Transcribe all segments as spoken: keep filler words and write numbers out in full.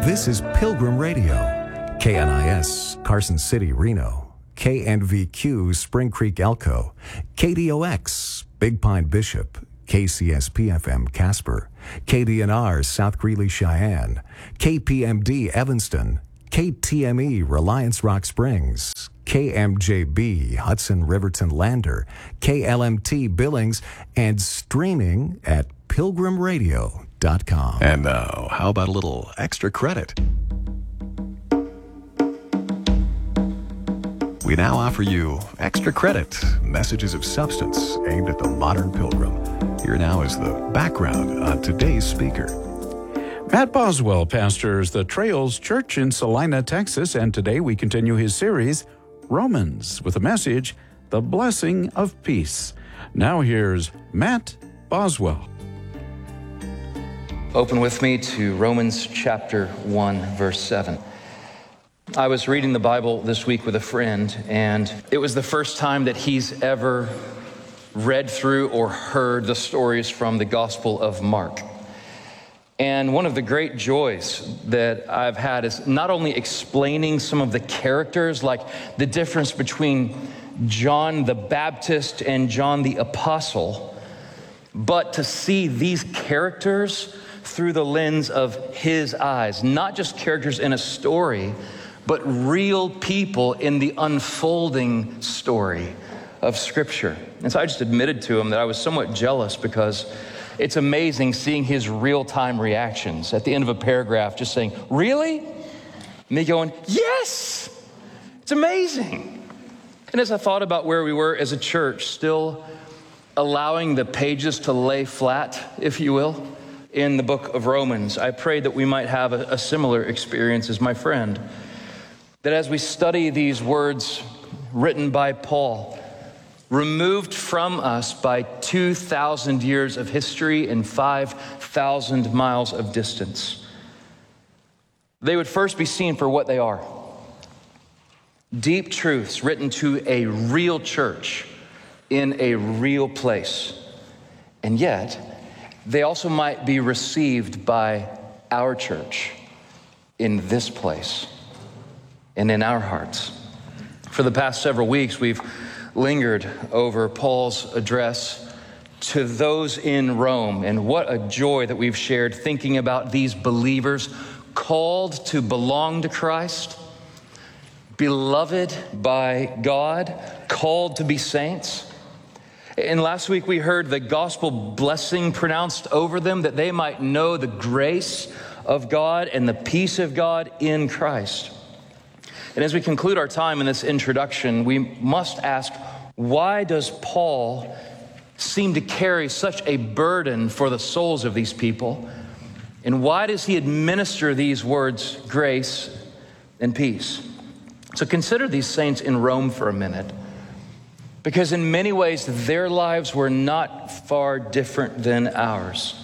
This is Pilgrim Radio, K N I S, Carson City, Reno, K N V Q, Spring Creek, Elko, K D O X, Big Pine, Bishop, K C S P F M, Casper, K D N R, South Greeley, Cheyenne, K P M D, Evanston, K T M E, Reliance Rock Springs, K M J B, Hudson Riverton Lander, K L M T Billings, and streaming at pilgrim radio dot com. And now, how about a little extra credit? We now offer you extra credit, messages of substance aimed at the modern pilgrim. Here now is the background on today's speaker. Matt Boswell pastors the Trails Church in Salina, Texas, and today we continue his series, Romans, with a message, The Blessing of Peace. Now here's Matt Boswell. Open with me to Romans chapter one, verse seven. I was reading the Bible this week with a friend, and it was the first time that he's ever read through or heard the stories from the Gospel of Mark. And one of the great joys that I've had is not only explaining some of the characters, like the difference between John the Baptist and John the Apostle, but to see these characters through the lens of his eyes, not just characters in a story, but real people in the unfolding story of Scripture. And so I just admitted to him that I was somewhat jealous because it's amazing seeing his real-time reactions at the end of a paragraph, just saying, really? And me going, yes, it's amazing. And as I thought about where we were as a church, still allowing the pages to lay flat, if you will, in the book of Romans, I prayed that we might have a, a similar experience as my friend. That as we study these words written by Paul, removed from us by two thousand years of history and five thousand miles of distance, they would first be seen for what they are. Deep truths written to a real church in a real place. And yet, they also might be received by our church in this place and in our hearts. For the past several weeks, we've lingered over Paul's address to those in Rome, and what a joy that we've shared thinking about these believers called to belong to Christ, beloved by God, called to be saints. And last week we heard the gospel blessing pronounced over them that they might know the grace of God and the peace of God in Christ. And as we conclude our time in this introduction, we must ask, why does Paul seem to carry such a burden for the souls of these people? And why does he administer these words, grace and peace? So consider these saints in Rome for a minute, because in many ways, their lives were not far different than ours.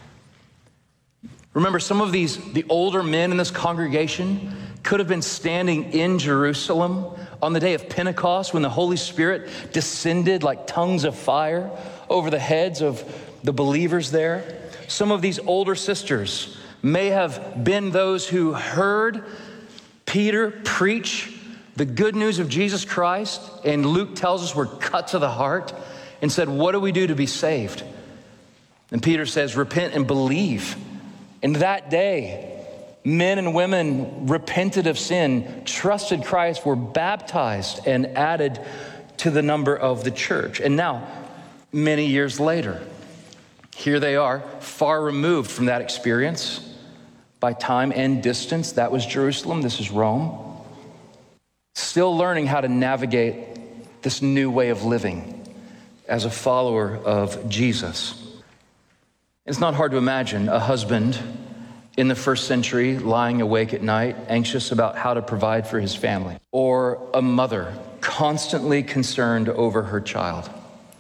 Remember, some of these, the older men in this congregation could have been standing in Jerusalem on the day of Pentecost when the Holy Spirit descended like tongues of fire over the heads of the believers there. Some of these older sisters may have been those who heard Peter preach the good news of Jesus Christ, and Luke tells us were cut to the heart and said, what do we do to be saved? And Peter says, repent and believe. And that day, men and women repented of sin, trusted Christ, were baptized and added to the number of the church. And now, many years later, here they are, far removed from that experience by time and distance. That was Jerusalem, this is Rome. Still learning how to navigate this new way of living as a follower of Jesus. It's not hard to imagine a husband in the first century lying awake at night, anxious about how to provide for his family, or a mother constantly concerned over her child,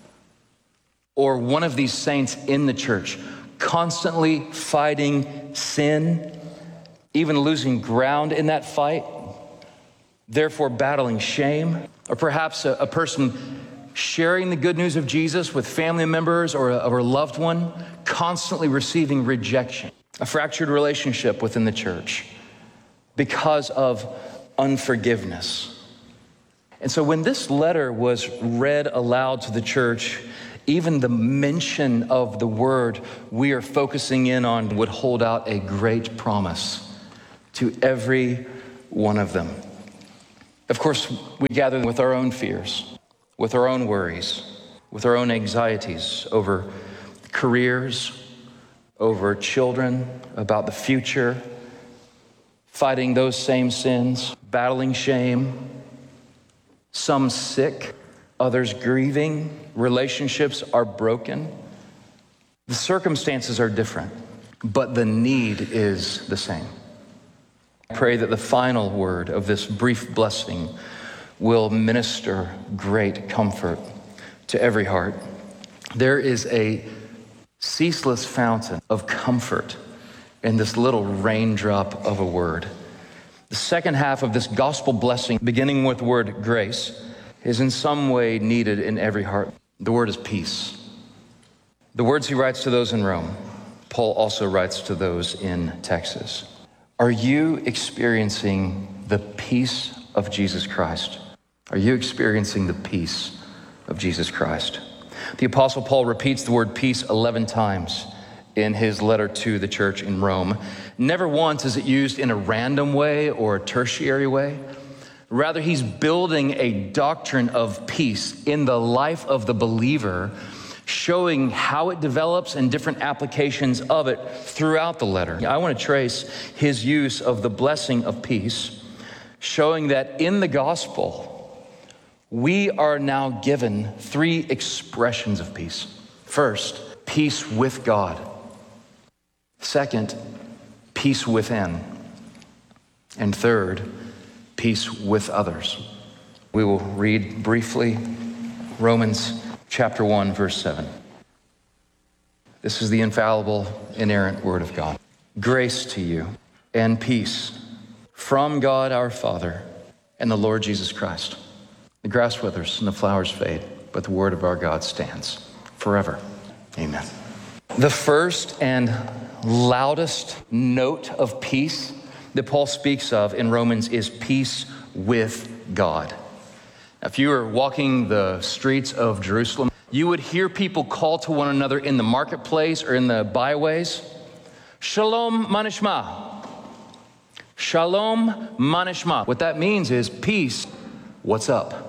or one of these saints in the church constantly fighting sin, even losing ground in that fight, therefore battling shame, or perhaps a, a person sharing the good news of Jesus with family members or a, or a loved one, constantly receiving rejection, a fractured relationship within the church, because of unforgiveness. And so when this letter was read aloud to the church, even the mention of the word we are focusing in on would hold out a great promise to every one of them. Of course, we gather with our own fears, with our own worries, with our own anxieties over careers, over children, about the future, fighting those same sins, battling shame, some sick, others grieving, relationships are broken. The circumstances are different, but the need is the same. I pray that the final word of this brief blessing will minister great comfort to every heart. There is a ceaseless fountain of comfort in this little raindrop of a word. The second half of this gospel blessing, beginning with the word grace, is in some way needed in every heart. The word is peace. The words he writes to those in Rome, Paul also writes to those in Texas. Are you experiencing the peace of Jesus Christ? Are you experiencing the peace of Jesus Christ? The Apostle Paul repeats the word peace eleven times in his letter to the church in Rome. Never once is it used in a random way or a tertiary way. Rather, he's building a doctrine of peace in the life of the believer, showing how it develops and different applications of it throughout the letter. I want to trace his use of the blessing of peace, showing that in the gospel, we are now given three expressions of peace. First, peace with God. Second, peace within. And third, peace with others. We will read briefly Romans chapter one, verse seven. This is the infallible, inerrant word of God. Grace to you and peace from God our Father and the Lord Jesus Christ. The grass withers and the flowers fade, but the word of our God stands forever. Amen. The first and loudest note of peace that Paul speaks of in Romans is peace with God. Now, if you were walking the streets of Jerusalem, you would hear people call to one another in the marketplace or in the byways, Shalom manishma. Shalom manishma. What that means is peace, what's up?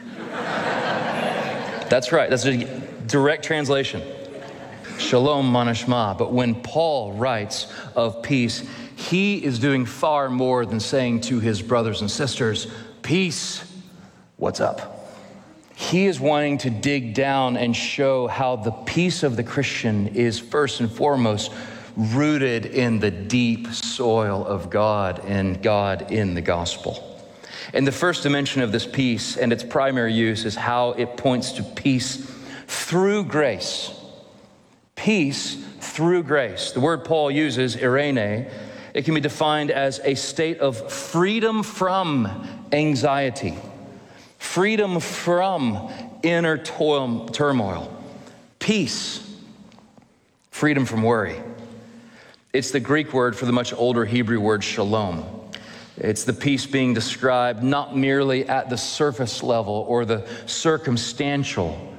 That's right, that's a direct translation. Shalom manishma. But when Paul writes of peace, he is doing far more than saying to his brothers and sisters, peace, what's up? He is wanting to dig down and show how the peace of the Christian is first and foremost rooted in the deep soil of God and God in the gospel. And the first dimension of this peace and its primary use is how it points to peace through grace. Peace through grace. The word Paul uses, eirene, it can be defined as a state of freedom from anxiety, freedom from inner toil, turmoil, peace, freedom from worry. It's the Greek word for the much older Hebrew word shalom. It's the peace being described not merely at the surface level or the circumstantial,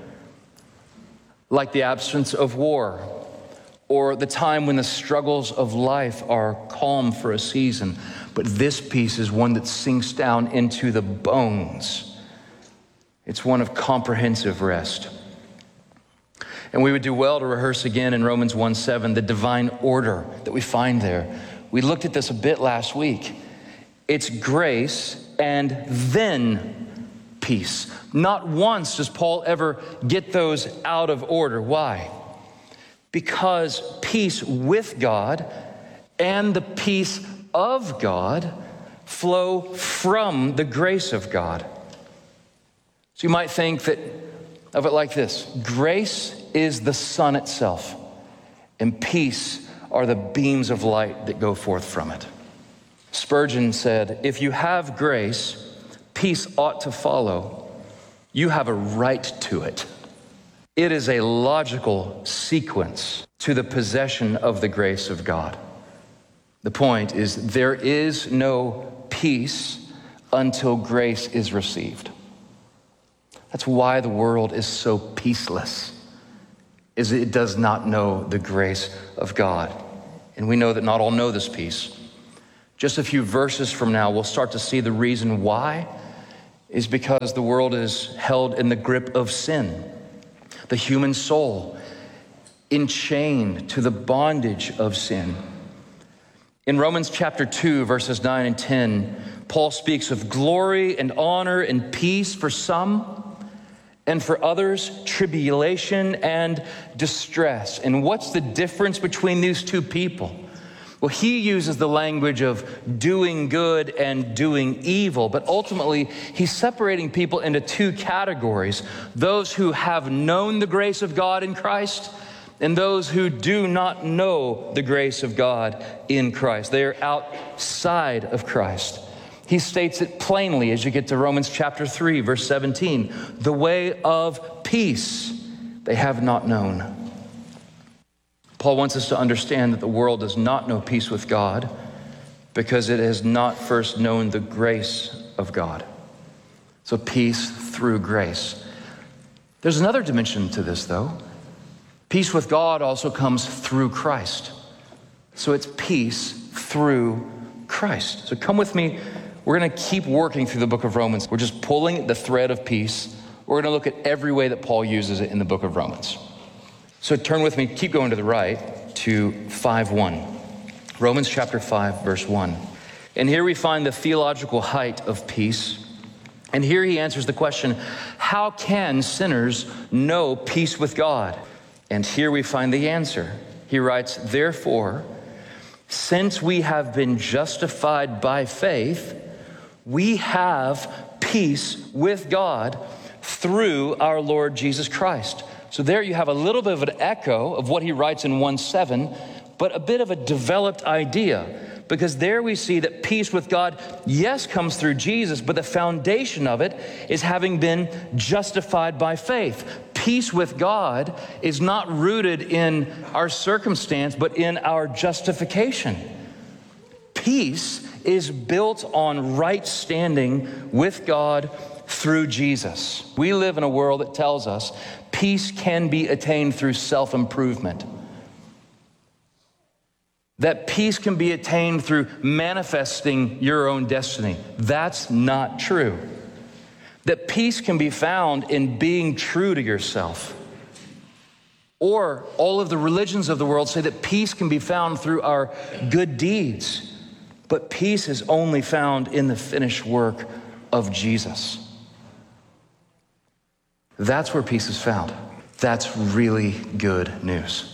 like the absence of war or the time when the struggles of life are calm for a season. But this peace is one that sinks down into the bones. It's one of comprehensive rest. And we would do well to rehearse again in Romans one seven, the divine order that we find there. We looked at this a bit last week. It's grace and then peace. Not once does Paul ever get those out of order. Why? Because peace with God and the peace of God flow from the grace of God. So you might think that of it like this: grace is the sun itself, and peace are the beams of light that go forth from it. Spurgeon said, if you have grace, peace ought to follow. You have a right to it. It is a logical sequence to the possession of the grace of God. The point is, there is no peace until grace is received. That's why the world is so peaceless, is it does not know the grace of God. And we know that not all know this peace. Just a few verses from now, we'll start to see the reason why is because the world is held in the grip of sin. The human soul enchained to the bondage of sin. In Romans chapter two, verses nine and ten, Paul speaks of glory and honor and peace for some, and for others, tribulation and distress. And what's the difference between these two people? Well, he uses the language of doing good and doing evil, but ultimately he's separating people into two categories: those who have known the grace of God in Christ and those who do not know the grace of God in Christ. They are outside of Christ. He states it plainly as you get to Romans chapter three, verse seventeen. The way of peace they have not known. Paul wants us to understand that the world does not know peace with God because it has not first known the grace of God. So peace through grace. There's another dimension to this, though. Peace with God also comes through Christ. So it's peace through Christ. So come with me. We're going to keep working through the book of Romans. We're just pulling the thread of peace. We're going to look at every way that Paul uses it in the book of Romans. So turn with me, keep going to the right, to five one. Romans chapter five, verse one. And here we find the theological height of peace. And here he answers the question, how can sinners know peace with God? And here we find the answer. He writes, therefore, since we have been justified by faith, we have peace with God through our Lord Jesus Christ. So there you have a little bit of an echo of what he writes in one seven, but a bit of a developed idea. Because there we see that peace with God, yes, comes through Jesus, but the foundation of it is having been justified by faith. Peace with God is not rooted in our circumstance, but in our justification. Peace is built on right standing with God through Jesus. We live in a world that tells us peace can be attained through self-improvement. That peace can be attained through manifesting your own destiny. That's not true. That peace can be found in being true to yourself. Or all of the religions of the world say that peace can be found through our good deeds. But peace is only found in the finished work of Jesus. That's where peace is found. That's really good news.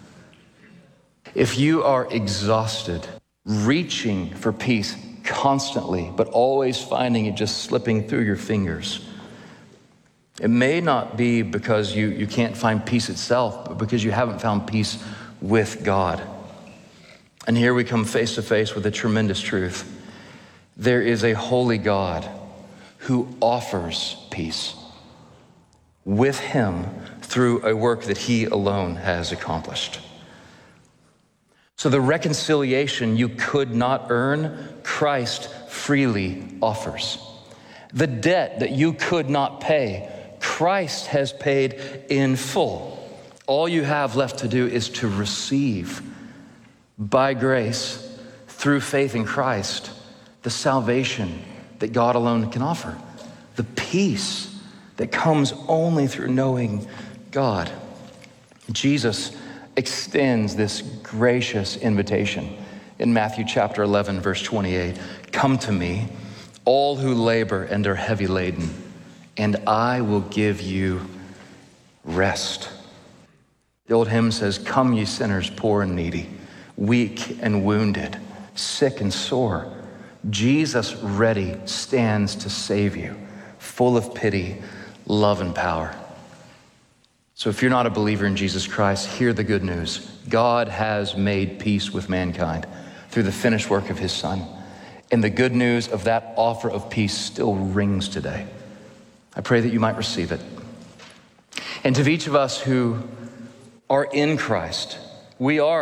If you are exhausted, reaching for peace constantly, but always finding it just slipping through your fingers, it may not be because you, you can't find peace itself, but because you haven't found peace with God. And here we come face to face with a tremendous truth. There is a holy God who offers peace with him through a work that he alone has accomplished. So the reconciliation you could not earn, Christ freely offers. The debt that you could not pay, Christ has paid in full. All you have left to do is to receive by grace through faith in Christ the salvation that God alone can offer, the peace that comes only through knowing God. Jesus extends this gracious invitation in Matthew chapter eleven, verse twenty-eight. Come to me, all who labor and are heavy laden, and I will give you rest. The old hymn says, come ye sinners, poor and needy, weak and wounded, sick and sore. Jesus ready stands to save you, full of pity, love, and power. So if you're not a believer in Jesus Christ, hear the good news. God has made peace with mankind through the finished work of his Son. And the good news of that offer of peace still rings today. I pray that you might receive it. And to each of us who are in Christ, we are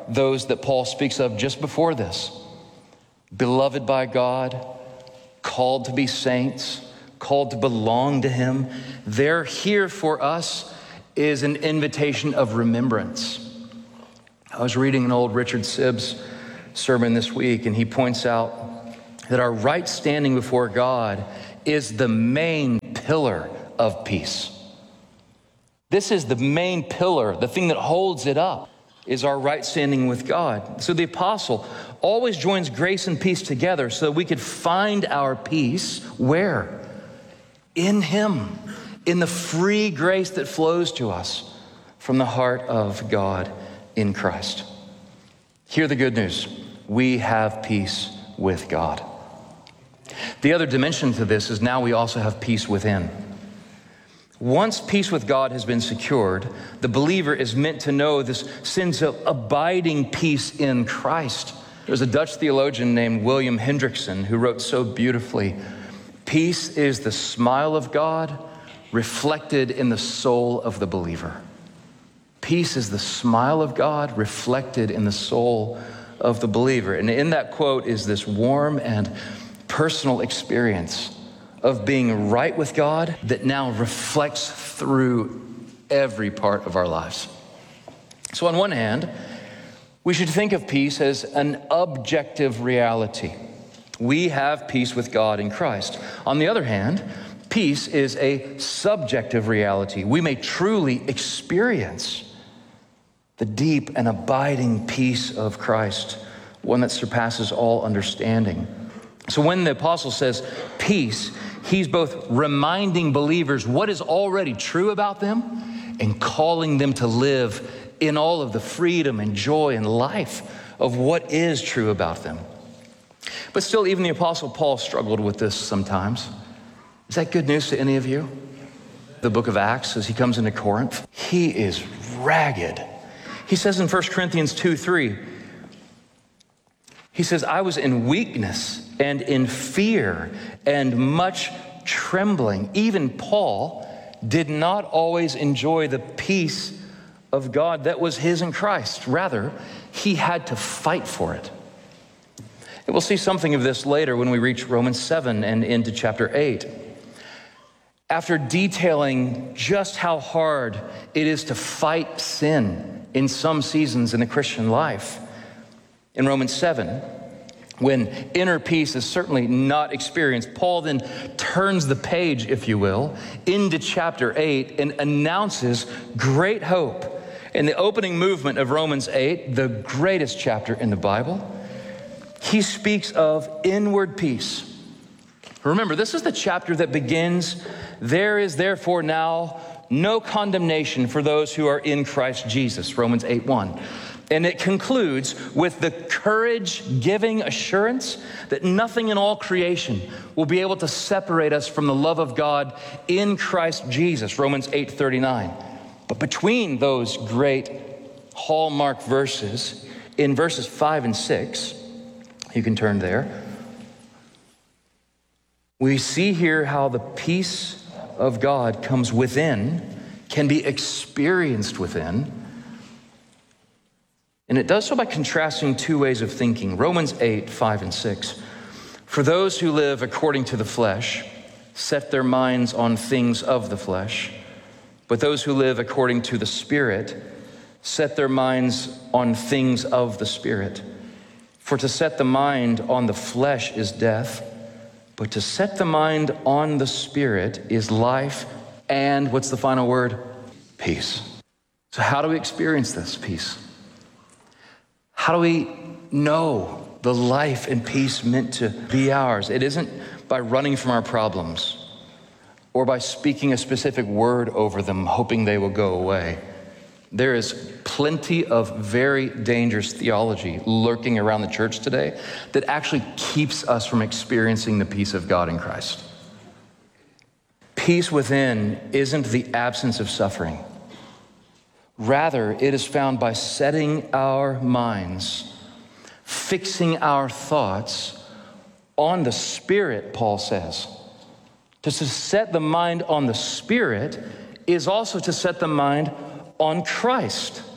those that Paul speaks of just before this. Beloved by God, called to be saints, called to belong to him. Their here for us is an invitation of remembrance. I was reading an old Richard Sibbs sermon this week, and he points out that our right standing before God is the main pillar of peace. This is the main pillar, the thing that holds it up, is our right standing with God. So the apostle always joins grace and peace together so that we could find our peace where? In him, in the free grace that flows to us from the heart of God in Christ. Hear the good news. We have peace with God. The other dimension to this is now we also have peace within. Once peace with God has been secured, the believer is meant to know this sense of abiding peace in Christ. There's a Dutch theologian named William Hendrickson who wrote so beautifully, peace is the smile of God reflected in the soul of the believer. Peace is the smile of God reflected in the soul of the believer. And in that quote is this warm and personal experience of being right with God that now reflects through every part of our lives. So on one hand, we should think of peace as an objective reality. We have peace with God in Christ. On the other hand, peace is a subjective reality. We may truly experience the deep and abiding peace of Christ, one that surpasses all understanding. So when the apostle says peace, he's both reminding believers what is already true about them and calling them to live in all of the freedom and joy and life of what is true about them. But still, even the apostle Paul struggled with this sometimes. Is that good news to any of you? The book of Acts, as he comes into Corinth, he is ragged. He says in First Corinthians two three, he says, I was in weakness and in fear and much trembling. Even Paul did not always enjoy the peace of God that was his in Christ. Rather, he had to fight for it. And we'll see something of this later when we reach Romans seven and into chapter eight. After detailing just how hard it is to fight sin in some seasons in the Christian life, in Romans seven, when inner peace is certainly not experienced, Paul then turns the page, if you will, into chapter eight and announces great hope. In the opening movement of Romans eight, the greatest chapter in the Bible, he speaks of inward peace. Remember, this is the chapter that begins, there is therefore now no condemnation for those who are in Christ Jesus, Romans eight one. And it concludes with the courage-giving assurance that nothing in all creation will be able to separate us from the love of God in Christ Jesus, Romans eight thirty-nine. But between those great hallmark verses, in verses five and six, you can turn there, we see here how the peace of God comes within, can be experienced within. And it does so by contrasting two ways of thinking. Romans eight, five and six. For those who live according to the flesh set their minds on things of the flesh, but those who live according to the Spirit set their minds on things of the Spirit. For to set the mind on the flesh is death, but to set the mind on the Spirit is life and, what's the final word? Peace. So how do we experience this peace? How do we know the life and peace meant to be ours? It isn't by running from our problems or by speaking a specific word over them, hoping they will go away. There is plenty of very dangerous theology lurking around the church today that actually keeps us from experiencing the peace of God in Christ. Peace within isn't the absence of suffering. Rather, it is found by setting our minds, fixing our thoughts on the Spirit, Paul says. To set the mind on the Spirit is also to set the mind on Christ.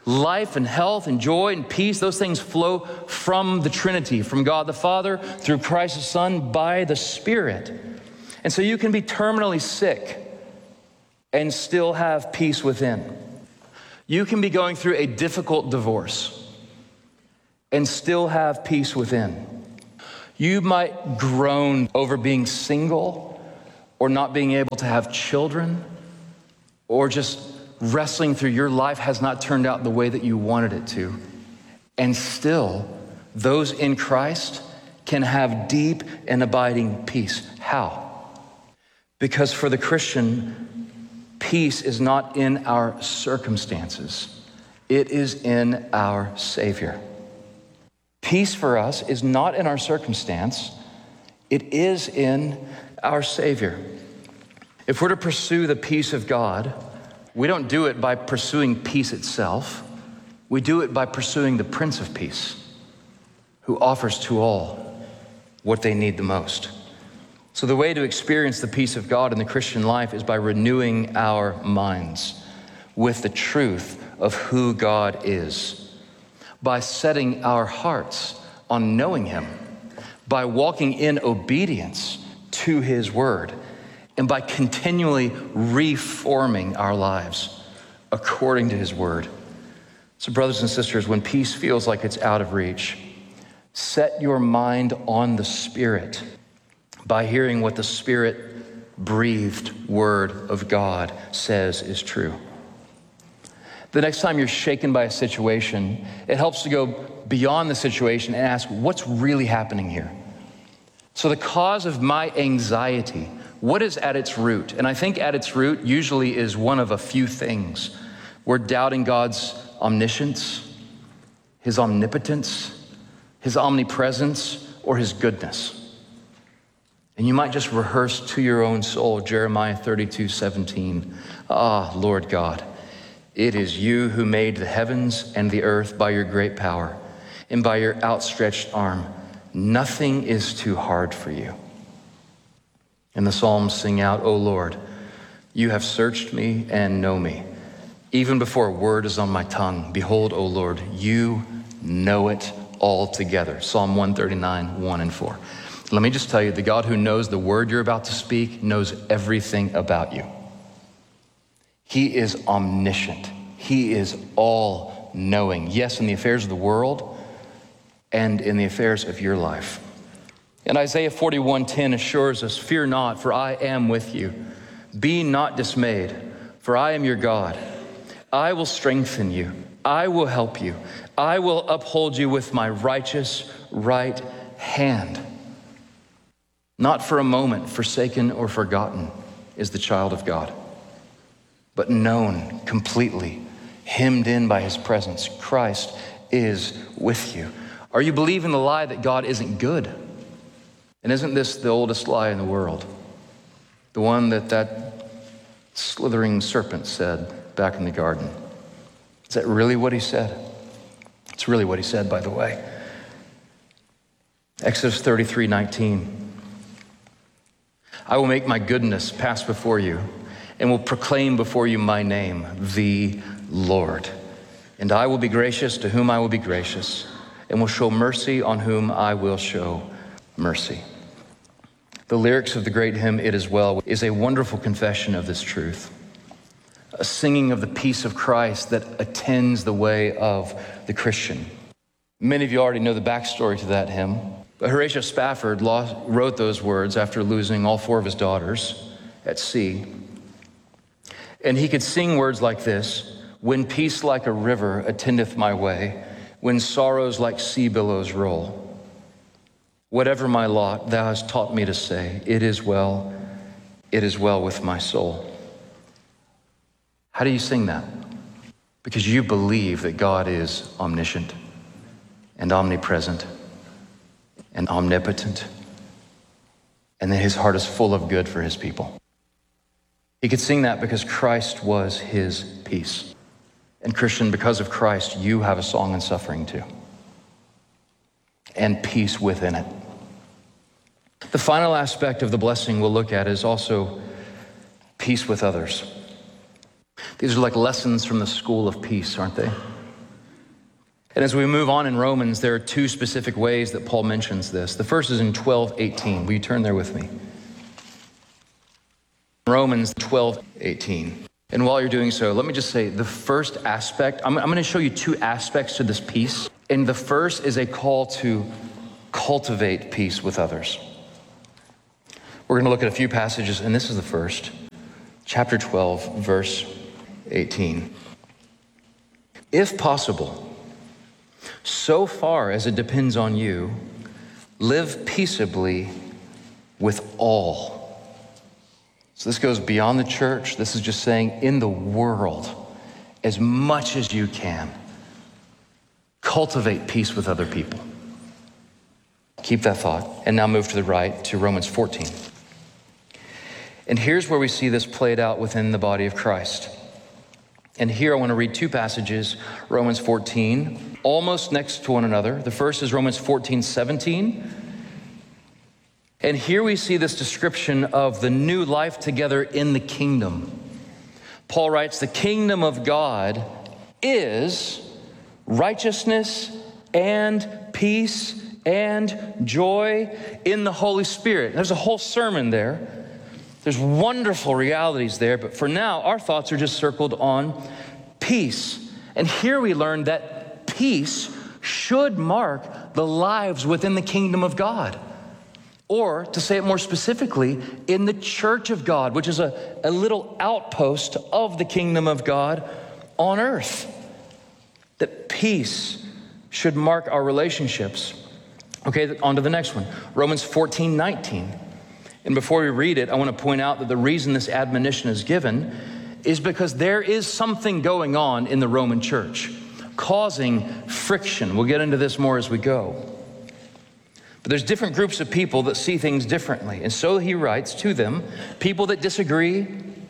Life and health and joy and peace, those things flow from the Trinity, from God the Father, through Christ the Son, by the Spirit. And so you can be terminally sick and still have peace within. You can be going through a difficult divorce and still have peace within. You might groan over being single or not being able to have children, or just wrestling through your life has not turned out the way that you wanted it to. And still, those in Christ can have deep and abiding peace. How? Because for the Christian, peace is not in our circumstances. It is in our Savior. Peace for us is not in our circumstance. It is in our Savior. If we're to pursue the peace of God, we don't do it by pursuing peace itself. We do it by pursuing the Prince of Peace, who offers to all what they need the most. So the way to experience the peace of God in the Christian life is by renewing our minds with the truth of who God is, by setting our hearts on knowing Him, by walking in obedience to His word, and by continually reforming our lives according to His word. So brothers and sisters, when peace feels like it's out of reach, set your mind on the Spirit by hearing what the Spirit-breathed word of God says is true. The next time you're shaken by a situation, it helps to go beyond the situation and ask, what's really happening here? So the cause of my anxiety, what is at its root? And I think at its root usually is one of a few things. We're doubting God's omniscience, His omnipotence, His omnipresence, or His goodness. And you might just rehearse to your own soul Jeremiah thirty-two seventeen. Ah, Lord God, it is you who made the heavens and the earth by your great power and by your outstretched arm. Nothing is too hard for you. And the Psalms sing out, O Lord, you have searched me and know me. Even before a word is on my tongue, behold, O Lord, you know it altogether. Psalm one thirty-nine, one and four. Let me just tell you, the God who knows the word you're about to speak knows everything about you. He is omniscient. He is all-knowing. Yes, in the affairs of the world and in the affairs of your life. And Isaiah forty-one ten assures us, fear not, for I am with you. Be not dismayed, for I am your God. I will strengthen you. I will help you. I will uphold you with my righteous right hand. Not for a moment forsaken or forgotten is the child of God, but known completely, hemmed in by His presence. Christ is with you. Are you believing the lie that God isn't good? And isn't this the oldest lie in the world? The one that that slithering serpent said back in the garden. Is that really what he said? It's really what he said, by the way. Exodus thirty-three nineteen. I will make my goodness pass before you and will proclaim before you my name, the Lord. And I will be gracious to whom I will be gracious and will show mercy on whom I will show mercy. The lyrics of the great hymn, It Is Well, is a wonderful confession of this truth. A singing of the peace of Christ that attends the way of the Christian. Many of you already know the backstory to that hymn, but Horatio Spafford lost, wrote those words after losing all four of his daughters at sea. And he could sing words like this, when peace like a river attendeth my way, when sorrows like sea billows roll. Whatever my lot, thou hast taught me to say, it is well, it is well with my soul. How do you sing that? Because you believe that God is omniscient and omnipresent and omnipotent, and that His heart is full of good for His people. He could sing that because Christ was His peace. And Christian, because of Christ, you have a song in suffering too, and peace within it. The final aspect of the blessing we'll look at is also peace with others. These are like lessons from the school of peace, aren't they? And as we move on in Romans, there are two specific ways that Paul mentions this. The first is in twelve eighteen. Will you turn there with me? Romans twelve eighteen. And while you're doing so, let me just say the first aspect, I'm, I'm going to show you two aspects to this peace. And the first is a call to cultivate peace with others. We're going to look at a few passages, and this is the first. Chapter twelve, verse eighteen. If possible, so far as it depends on you, live peaceably with all. So this goes beyond the church. This is just saying in the world, as much as you can, cultivate peace with other people. Keep that thought. And now move to the right to Romans fourteen. And here's where we see this played out within the body of Christ. And here I want to read two passages, Romans fourteen, almost next to one another. The first is Romans fourteen seventeen. And here we see this description of the new life together in the kingdom. Paul writes, the kingdom of God is righteousness and peace and joy in the Holy Spirit. There's a whole sermon there. There's wonderful realities there, but for now, our thoughts are just circled on peace. And here we learn that peace should mark the lives within the kingdom of God. Or, to say it more specifically, in the church of God, which is a, a little outpost of the kingdom of God on earth. That peace should mark our relationships. Okay, on to the next one. Romans fourteen nineteen. And before we read it, I want to point out that the reason this admonition is given is because there is something going on in the Roman church, causing friction. We'll get into this more as we go. But there's different groups of people that see things differently. And so he writes to them, people that disagree,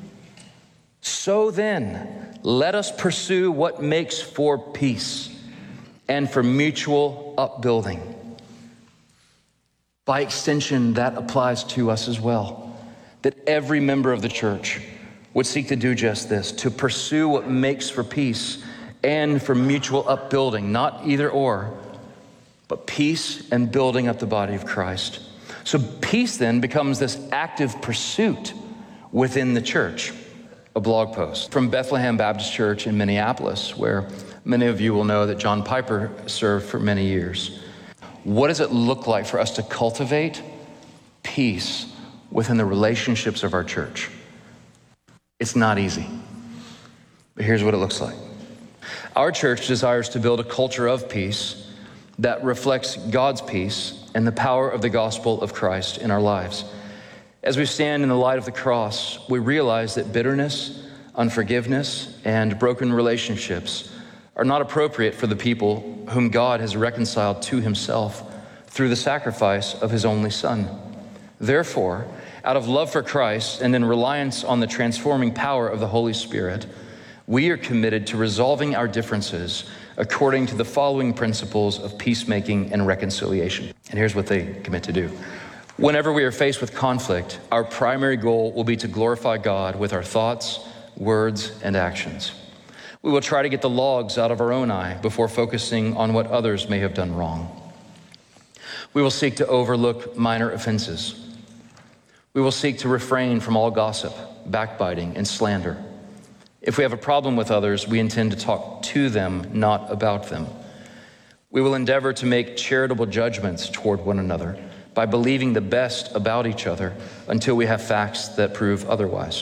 so then, let us pursue what makes for peace and for mutual upbuilding. By extension, that applies to us as well. That every member of the church would seek to do just this, to pursue what makes for peace and for mutual upbuilding, not either or, but peace and building up the body of Christ. So peace then becomes this active pursuit within the church. A blog post from Bethlehem Baptist Church in Minneapolis, where many of you will know that John Piper served for many years. What does it look like for us to cultivate peace within the relationships of our church? It's not easy, but here's what it looks like. Our church desires to build a culture of peace that reflects God's peace and the power of the gospel of Christ in our lives. As we stand in the light of the cross, we realize that bitterness, unforgiveness, and broken relationships are not appropriate for the people whom God has reconciled to himself through the sacrifice of his only Son. Therefore, out of love for Christ and in reliance on the transforming power of the Holy Spirit, we are committed to resolving our differences according to the following principles of peacemaking and reconciliation. And here's what they commit to do. Whenever we are faced with conflict, our primary goal will be to glorify God with our thoughts, words, and actions. We will try to get the logs out of our own eye before focusing on what others may have done wrong. We will seek to overlook minor offenses. We will seek to refrain from all gossip, backbiting, and slander. If we have a problem with others, we intend to talk to them, not about them. We will endeavor to make charitable judgments toward one another by believing the best about each other until we have facts that prove otherwise.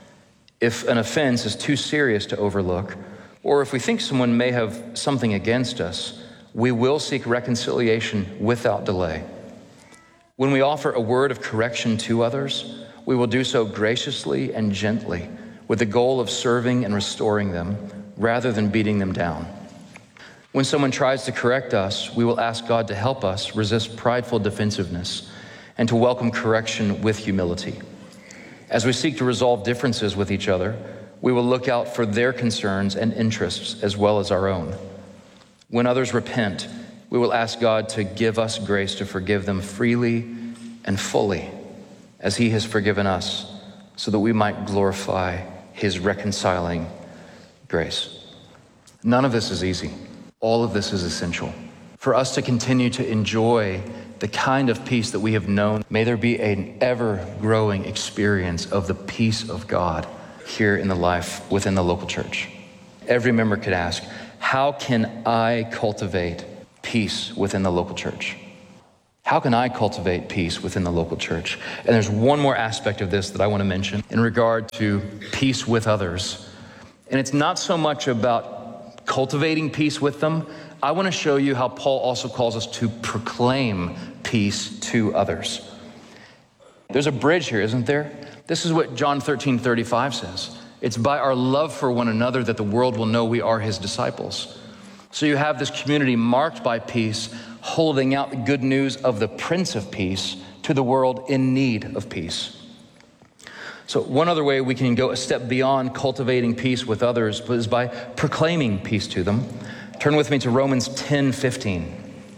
If an offense is too serious to overlook, or if we think someone may have something against us, we will seek reconciliation without delay. When we offer a word of correction to others, we will do so graciously and gently, with the goal of serving and restoring them rather than beating them down. When someone tries to correct us, we will ask God to help us resist prideful defensiveness and to welcome correction with humility. As we seek to resolve differences with each other, we will look out for their concerns and interests as well as our own. When others repent, we will ask God to give us grace to forgive them freely and fully as he has forgiven us, so that we might glorify his reconciling grace. None of this is easy. All of this is essential for us to continue to enjoy the kind of peace that we have known. May there be an ever-growing experience of the peace of God here in the life within the local church. Every member could ask, how can I cultivate peace within the local church? How can I cultivate peace within the local church? And there's one more aspect of this that I want to mention in regard to peace with others. And it's not so much about cultivating peace with them. I want to show you how Paul also calls us to proclaim peace to others. There's a bridge here, isn't there? This is what John thirteen thirty-five says. It's by our love for one another that the world will know we are his disciples. So you have this community marked by peace, holding out the good news of the Prince of Peace to the world in need of peace. So one other way we can go a step beyond cultivating peace with others is by proclaiming peace to them. Turn with me to Romans ten fifteen.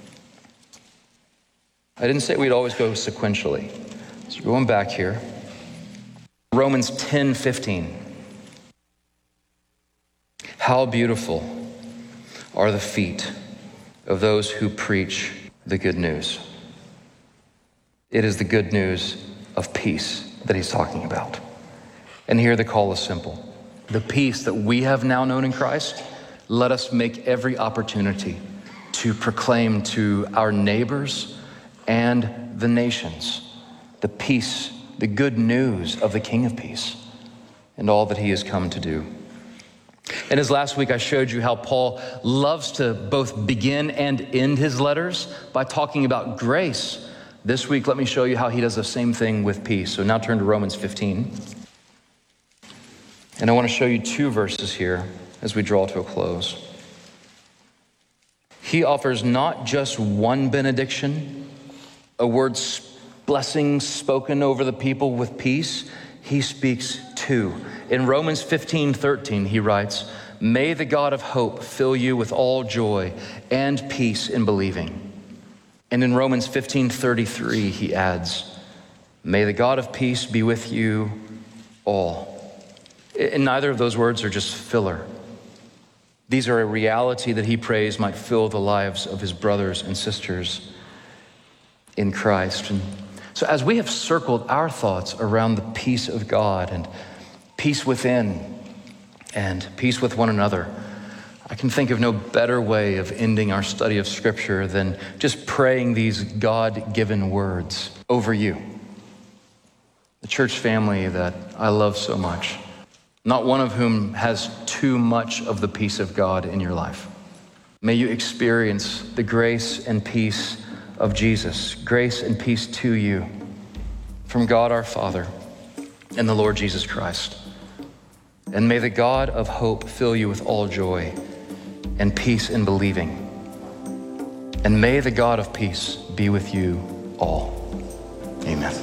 I didn't say we'd always go sequentially. So going back here. Romans ten fifteen. How beautiful are the feet of those who preach the good news. It is the good news of peace that he's talking about. And here the call is simple. The peace that we have now known in Christ, let us make every opportunity to proclaim to our neighbors and the nations the peace, the good news of the King of Peace and all that he has come to do. And as last week I showed you how Paul loves to both begin and end his letters by talking about grace. This week, let me show you how he does the same thing with peace. So now turn to Romans fifteen. And I want to show you two verses here as we draw to a close. He offers not just one benediction, a word blessing spoken over the people with peace. He speaks two. In Romans fifteen thirteen, he writes, "May the God of hope fill you with all joy and peace in believing." And in Romans fifteen thirty-three, he adds, "May the God of peace be with you all." And neither of those words are just filler. These are a reality that he prays might fill the lives of his brothers and sisters in Christ. And so as we have circled our thoughts around the peace of God and peace within and peace with one another, I can think of no better way of ending our study of Scripture than just praying these God-given words over you, the church family that I love so much, not one of whom has too much of the peace of God in your life. May you experience the grace and peace of Jesus, grace and peace to you from God our Father and the Lord Jesus Christ. And may the God of hope fill you with all joy and peace in believing. And may the God of peace be with you all. Amen.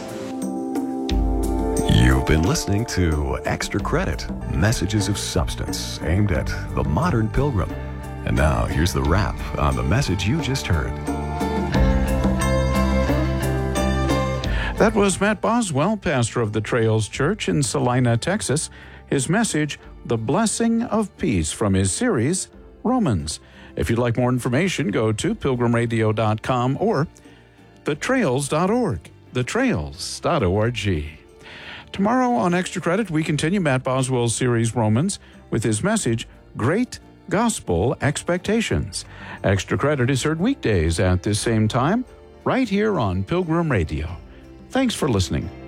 You've been listening to Extra Credit, Messages of Substance, aimed at the modern pilgrim. And now here's the wrap on the message you just heard. That was Matt Boswell, pastor of the Trails Church in Salina, Texas. His message, The Blessing of Peace, from his series, Romans. If you'd like more information, go to pilgrim radio dot com or the trails dot org, the trails dot org. Tomorrow on Extra Credit, we continue Matt Boswell's series, Romans, with his message, Great Gospel Expectations. Extra Credit is heard weekdays at this same time, right here on Pilgrim Radio. Thanks for listening.